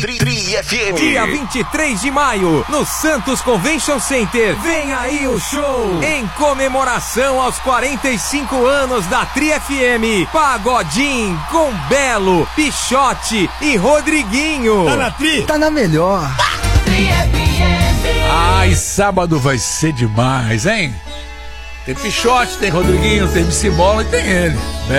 Tri FM. Dia 23 de maio, no Santos Convention Center. Vem aí o show em comemoração aos 45 anos da Tri FM. Pagodinho com Belo, Pichote e Rodriguinho. Tá na Tri? Tá na melhor. Tri FM. Ai, sábado vai ser demais, hein? Tem Pichote, tem Rodriguinho, tem MC Bola e tem ele.